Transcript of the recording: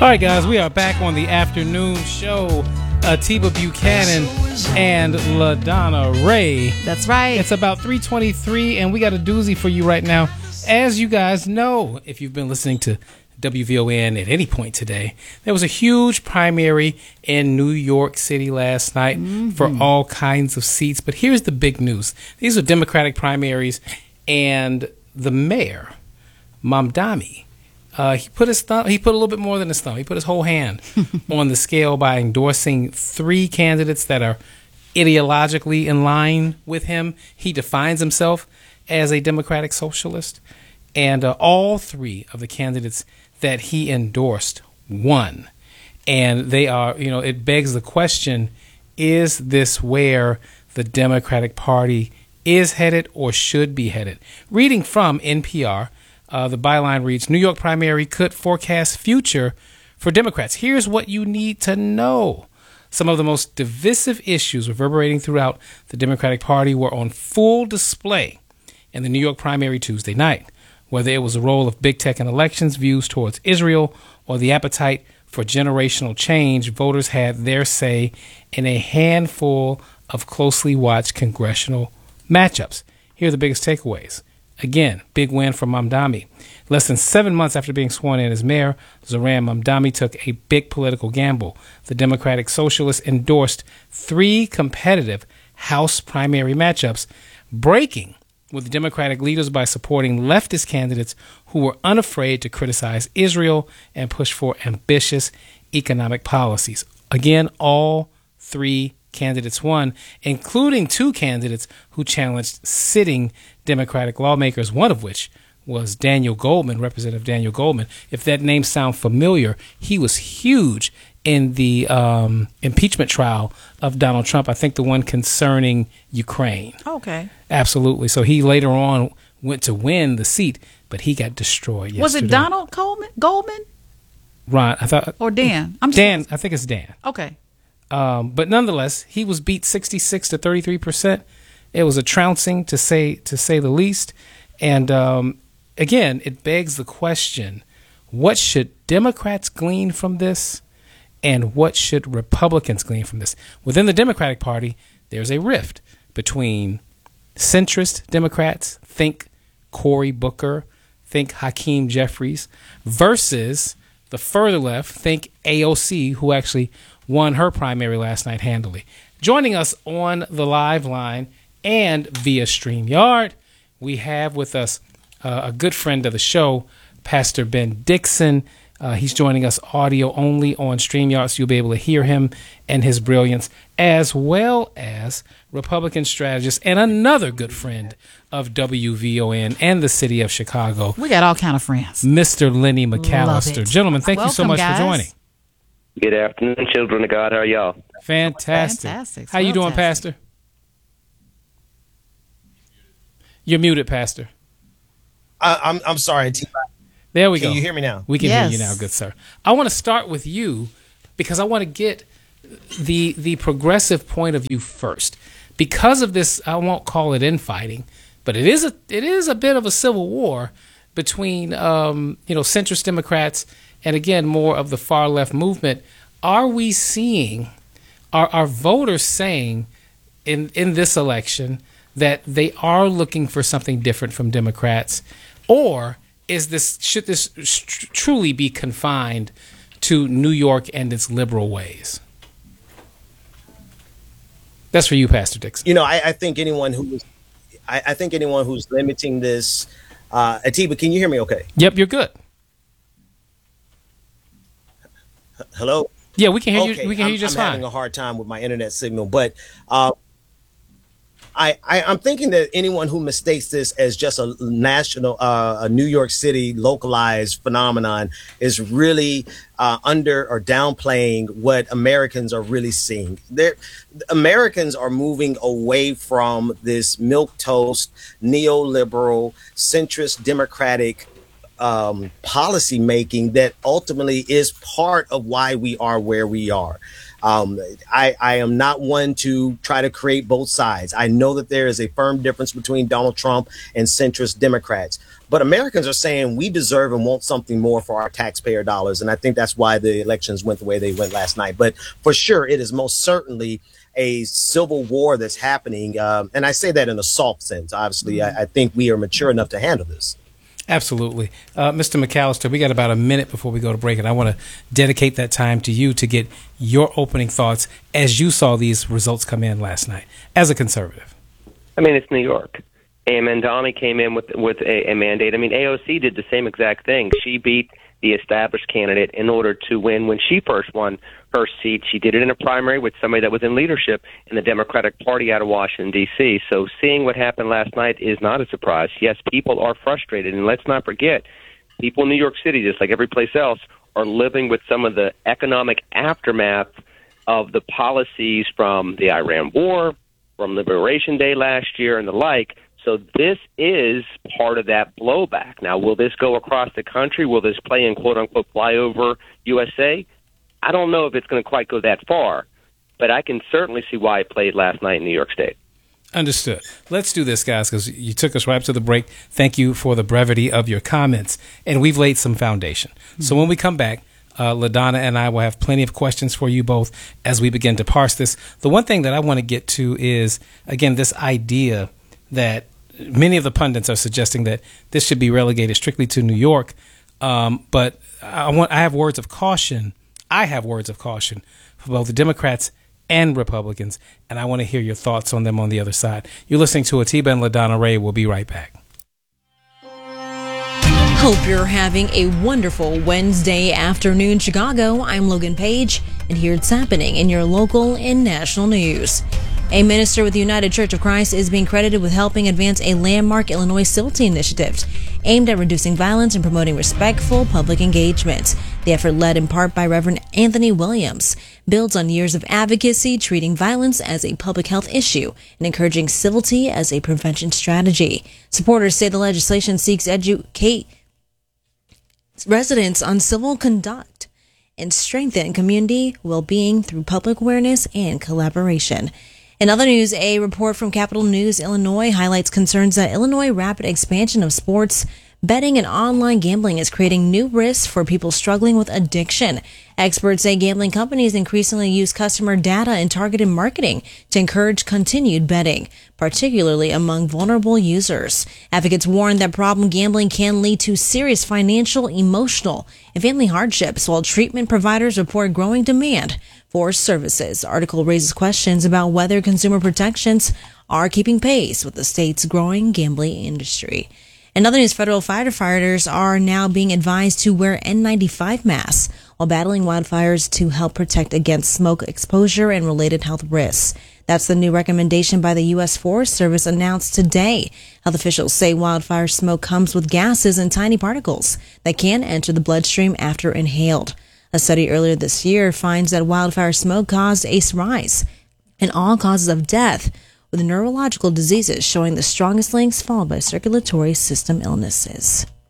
All right, guys, we are back on the afternoon show. Atiba Buchanan and LaDonna Ray. That's right. It's about 3:23, and we got a doozy for you right now. As you guys know, if you've been listening to WVON at any point today, there was a huge primary in New York City last night for all kinds of seats. But here's the big news. These are Democratic primaries, and the mayor, Mamdani, he put a little bit more than his thumb. He put his whole hand on the scale by endorsing three candidates that are ideologically in line with him. He defines himself as a democratic socialist, and all three of the candidates that he endorsed won. And they are, it begs the question, is this where the Democratic Party is headed or should be headed? Reading from NPR, the byline reads, New York primary could forecast future for Democrats. Here's what you need to know. Some of the most divisive issues reverberating throughout the Democratic Party were on full display in the New York primary Tuesday night. Whether it was the role of big tech in elections, views towards Israel, or the appetite for generational change, voters had their say in a handful of closely watched congressional matchups. Here are the biggest takeaways. Again, big win for Mamdani. Less than 7 months after being sworn in as mayor, Zohran Mamdani took a big political gamble. The Democratic Socialists endorsed three competitive House primary matchups, breaking with Democratic leaders by supporting leftist candidates who were unafraid to criticize Israel and push for ambitious economic policies. Again, all three candidates won, including two candidates who challenged sitting Democratic lawmakers, one of which was Daniel Goldman, Representative Daniel Goldman. If that name sounds familiar, he was huge in the impeachment trial of Donald Trump. I think the one concerning Ukraine. Okay. Absolutely. So he later on went to win the seat, but he got destroyed yesterday. Was it Donald Goldman? Ron, I thought. Or Dan? Dan. I think it's Dan. Okay. But nonetheless, he was beat 66 to 33%. It was a trouncing, to say the least. And again, it begs the question: what should Democrats glean from this, and what should Republicans glean from this? Within the Democratic Party, there's a rift between centrist Democrats, think Cory Booker, think Hakeem Jeffries, versus the further left, think AOC, who actually won her primary last night handily. Joining us on the live line and via StreamYard, we have with us a good friend of the show, Pastor Ben Dixon. He's joining us audio only on StreamYard, so you'll be able to hear him and his brilliance, as well as Republican strategist and another good friend of WVON and the city of Chicago. We got all kind of friends. Mr. Lenny McAllister. Gentlemen, thank you so much for joining. Good afternoon, children of God. How are y'all? Fantastic. How you doing, Pastor? You're muted, Pastor. I'm sorry. There we go. Can you hear me now? We can hear you now, good sir. I want to start with you because I want to get the progressive point of view first. Because of this, I won't call it infighting, but it is a bit of a civil war between centrist Democrats and, again, more of the far left movement. Are we seeing our voters saying in this election that they are looking for something different from Democrats, or should this truly be confined to New York and its liberal ways? That's for you, Pastor Dixon. I think anyone who's limiting this, Atiba, can you hear me? Okay. Yep, you're good. Hello. Yeah, we can hear you. We can hear you just fine. I'm having a hard time with my internet signal, but I'm thinking that anyone who mistakes this as just a national, a New York City localized phenomenon is really under or downplaying what Americans are really seeing. Americans are moving away from this milquetoast, neoliberal, centrist, democratic policy making that ultimately is part of why we are where we are. I am not one to try to create both sides. I know that there is a firm difference between Donald Trump and centrist Democrats. But Americans are saying we deserve and want something more for our taxpayer dollars. And I think that's why the elections went the way they went last night. But for sure, it is most certainly a civil war that's happening. And I say that in a soft sense. Obviously, I think we are mature enough to handle this. Absolutely. Mr. McAllister, we got about a minute before we go to break, and I want to dedicate that time to you to get your opening thoughts as you saw these results come in last night as a conservative. I mean, it's New York. And Mamdani came in with a mandate. I mean, AOC did the same exact thing. She beat the established candidate in order to win. When she first won her seat, she did it in a primary with somebody that was in leadership in the Democratic Party out of Washington, D.C. So seeing what happened last night is not a surprise. Yes, people are frustrated. And let's not forget, people in New York City, just like every place else, are living with some of the economic aftermath of the policies from the Iran war, from Liberation Day last year, and the like. So this is part of that blowback. Now, will this go across the country? Will this play in quote-unquote flyover USA? I don't know if it's going to quite go that far, but I can certainly see why it played last night in New York State. Understood. Let's do this, guys, because you took us right up to the break. Thank you for the brevity of your comments, and we've laid some foundation. So when we come back, LaDonna and I will have plenty of questions for you both as we begin to parse this. The one thing that I want to get to is, again, this idea that many of the pundits are suggesting that this should be relegated strictly to New York. But I have words of caution. I have words of caution for both the Democrats and Republicans, and I want to hear your thoughts on them on the other side. You're listening to Atiba and LaDonna Ray. We'll be right back. Hope you're having a wonderful Wednesday afternoon, Chicago. I'm Logan Page, and here's what's happening in your local and national news. A minister with the United Church of Christ is being credited with helping advance a landmark Illinois civility initiative aimed at reducing violence and promoting respectful public engagement. The effort, led in part by Reverend Anthony Williams, builds on years of advocacy treating violence as a public health issue and encouraging civility as a prevention strategy. Supporters say the legislation seeks to educate residents on civil conduct and strengthen community well-being through public awareness and collaboration. In other news, a report from Capital News Illinois highlights concerns that Illinois' rapid expansion of sports betting and online gambling is creating new risks for people struggling with addiction. Experts say gambling companies increasingly use customer data and targeted marketing to encourage continued betting, particularly among vulnerable users. Advocates warn that problem gambling can lead to serious financial, emotional, and family hardships, while treatment providers report growing demand for services. The article raises questions about whether consumer protections are keeping pace with the state's growing gambling industry. In other news, federal firefighters are now being advised to wear N95 masks while battling wildfires to help protect against smoke exposure and related health risks. That's the new recommendation by the U.S. Forest Service announced today. Health officials say wildfire smoke comes with gases and tiny particles that can enter the bloodstream after inhaled. A study earlier this year finds that wildfire smoke caused a rise in all causes of death, with neurological diseases showing the strongest links, followed by circulatory system illnesses.